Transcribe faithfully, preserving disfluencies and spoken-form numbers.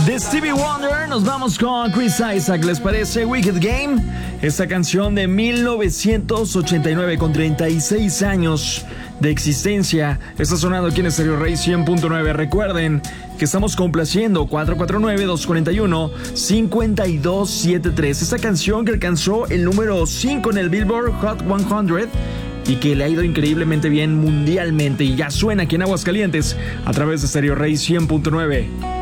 De Stevie Wonder nos vamos con Chris Isaac. ¿Les parece Wicked Game? Esta canción de mil novecientos ochenta y nueve con treinta y seis años de existencia está sonando aquí en Stereo Rey cien punto nueve. Recuerden que estamos complaciendo cuatro cuatro nueve, dos cuatro uno, cinco dos siete tres. Esta canción que alcanzó el número cinco en el Billboard Hot cien y que le ha ido increíblemente bien mundialmente y ya suena aquí en Aguascalientes a través de Stereo Rey cien punto nueve.